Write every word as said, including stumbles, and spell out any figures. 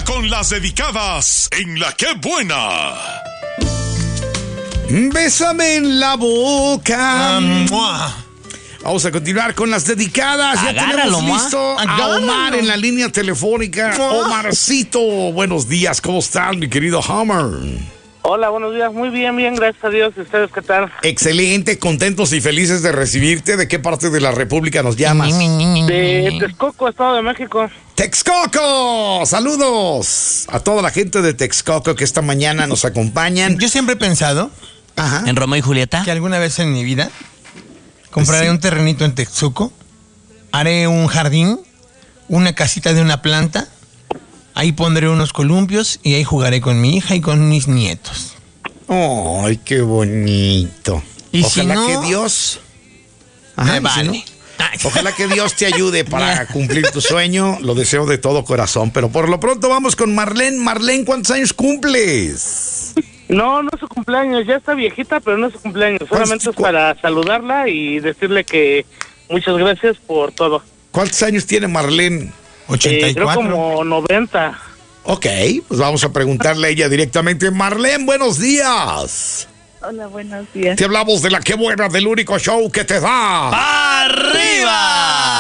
con las dedicadas en La Qué Buena. Bésame en la boca. Um, Vamos a continuar con las dedicadas. Ya Agárralo, tenemos listo a Omar en la línea telefónica. Omarcito, buenos días. ¿Cómo están, mi querido Homer? Hola, buenos días. Muy bien, bien, gracias a Dios. ¿Y ustedes qué tal? Excelente, contentos y felices de recibirte. ¿De qué parte de la República nos llamas? De Texcoco, Estado de México. ¡Texcoco! Saludos a toda la gente de Texcoco que esta mañana nos acompañan. Yo siempre he pensado Ajá. ¿En Romeo y Julieta? que alguna vez en mi vida compraré Sí. un terrenito en Texcoco, haré un jardín, una casita de una planta, ahí pondré unos columpios y ahí jugaré con mi hija y con mis nietos. ¡Ay, qué bonito! Y Ojalá si no, que Dios... Me Ajá, ¿y si vale. no? Ojalá que Dios te ayude para cumplir tu sueño. Lo deseo de todo corazón. Pero por lo pronto vamos con Marlene. Marlene, ¿cuántos años cumples? No, no es su cumpleaños. Ya está viejita, pero no es su cumpleaños. Solamente es cu- para saludarla y decirle que muchas gracias por todo. ¿Cuántos años tiene Marlene? ochenta Eh, y creo cuatro. como noventa. Ok, pues vamos a preguntarle a ella directamente. Marlene, buenos días. Hola, buenos días. Te hablamos de La Qué Buena, del único show que te da ¡Arriba!